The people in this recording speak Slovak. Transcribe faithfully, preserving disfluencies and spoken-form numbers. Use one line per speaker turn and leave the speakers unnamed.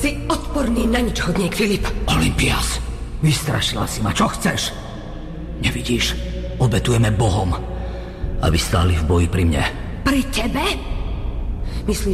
Si odporný na nič, chodník Filip.
Olympias, vystrašila si ma. Čo chceš? Nevidíš? Obetujeme bohom, aby stáli v boji pri mne.
Pri tebe? Myslíš,